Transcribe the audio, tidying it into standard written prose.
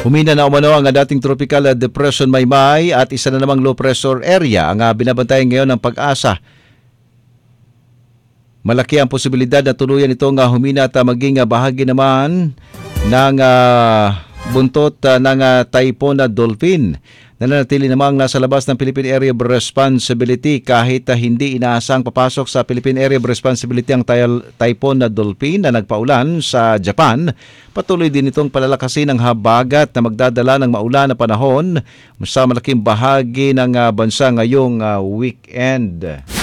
Humina na umano ang dating tropical depression Maymay at isa na namang low pressure area ang binabantayan ngayon ng Pag-asa. Malaki ang posibilidad na tuluyan itong humina at maging bahagi naman ng buntot ng Typhoon Dolphin. Nananatili namang nasa labas ng Philippine Area of Responsibility kahit hindi inaasang papasok sa Philippine Area of Responsibility ang Typhoon Dolphin na nagpaulan sa Japan. Patuloy din itong palalakasin ng habagat na magdadala ng maulan na panahon sa malaking bahagi ng bansa ngayong weekend.